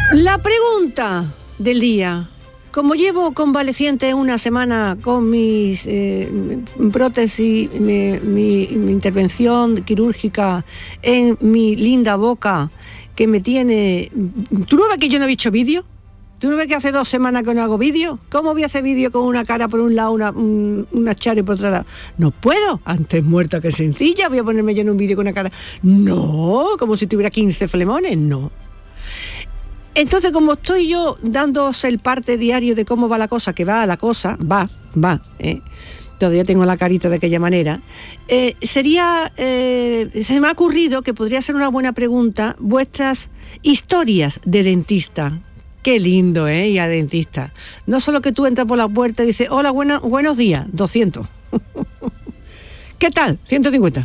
La pregunta del día. Como llevo convaleciente una semana con mis prótesis, mi intervención quirúrgica en mi linda boca, que me tiene... ¿Tú no ves que yo no he hecho vídeo? ¿Tú no ves que hace 2 semanas que no hago vídeo? ¿Cómo voy a hacer vídeo con una cara por un lado, una chara y por otro lado? No puedo. Antes muerta que sencilla. Voy a ponerme yo en un vídeo con una cara... No, como si tuviera 15 flemones. No. Entonces, como estoy yo dándose el parte diario de cómo va la cosa, que va la cosa, todavía tengo la carita de aquella manera, se me ha ocurrido que podría ser una buena pregunta vuestras historias de dentista. Qué lindo, y a dentista. No solo que tú entras por la puerta y dices, hola, buenos días, 200. ¿Qué tal? 150.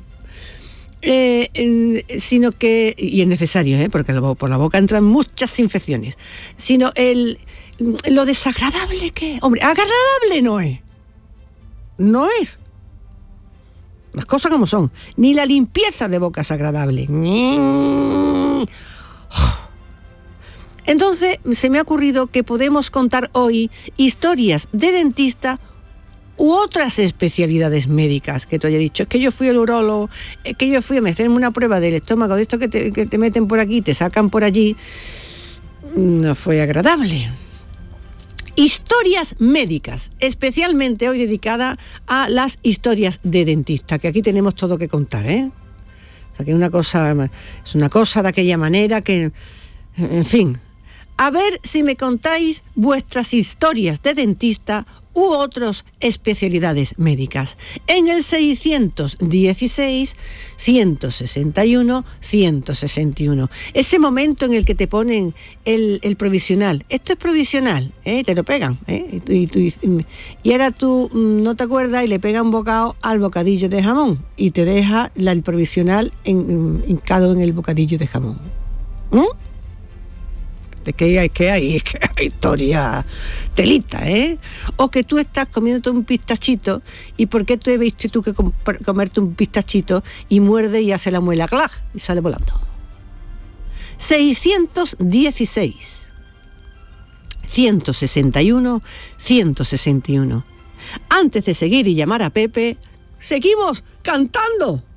Sino que, y es necesario, porque por la boca entran muchas infecciones, sino lo desagradable que es. Hombre, agradable no es las cosas como son, ni la limpieza de boca es agradable. Entonces se me ha ocurrido que podemos contar hoy historias de dentista u otras especialidades médicas, que te haya dicho, es que yo fui al urólogo, es que yo fui a hacerme una prueba del estómago, de esto que te meten por aquí, te sacan por allí. No fue agradable. Historias médicas, especialmente hoy dedicada a las historias de dentista, que aquí tenemos todo que contar, O sea, que es una cosa de aquella manera que, en fin. A ver si me contáis vuestras historias de dentista u otras especialidades médicas. En el 616 161 161. Ese momento en el que te ponen el provisional. Esto es provisional, te lo pegan, y ahora tú no te acuerdas y le pegan un bocado al bocadillo de jamón y te deja el provisional hincado en el bocadillo de jamón. Es que hay historia telita, O que tú estás comiéndote un pistachito y ¿por qué tú he visto tú que comerte un pistachito y muerde y hace la muela clac y sale volando? 616 161 161. Antes de seguir y llamar a Pepe, seguimos cantando.